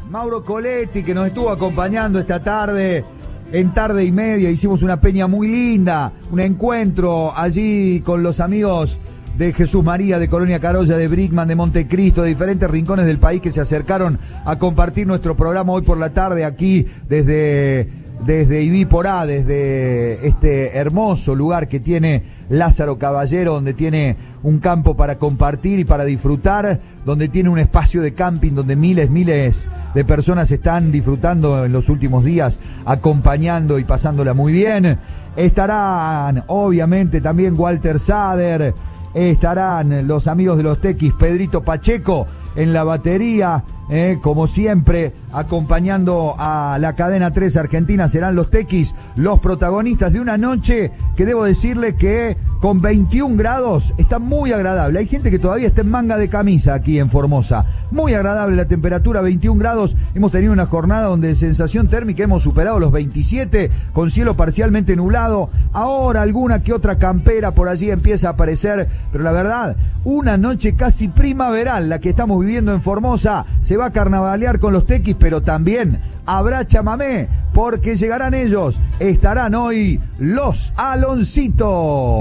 Mauro Coletti, que nos estuvo acompañando esta tarde, en tarde y media. Hicimos una peña muy linda, un encuentro allí con los amigos de Jesús María, de Colonia Carolla, de Brickman, de Montecristo, de diferentes rincones del país que se acercaron a compartir nuestro programa hoy por la tarde aquí desde Ibiporá, desde este hermoso lugar que tiene Lázaro Caballero, donde tiene un campo para compartir y para disfrutar, donde tiene un espacio de camping donde miles de personas están disfrutando en los últimos días, acompañando y pasándola muy bien. Estarán obviamente también Walter Sader, estarán los amigos de los Tequis, Pedrito Pacheco en la batería, como siempre, acompañando a la cadena 3 Argentina. Serán los Tequis los protagonistas de una noche que debo decirle que con 21 grados está muy agradable. Hay gente que todavía está en manga de camisa aquí en Formosa. Muy agradable la temperatura, 21 grados. Hemos tenido una jornada donde de sensación térmica hemos superado los 27, con cielo parcialmente nublado. Ahora alguna que otra campera por allí empieza a aparecer, pero la verdad, una noche casi primaveral la que estamos viviendo en Formosa. Se va a carnavalear con los Tequis, pero también habrá chamamé, porque llegarán ellos. Estarán hoy los Aloncitos.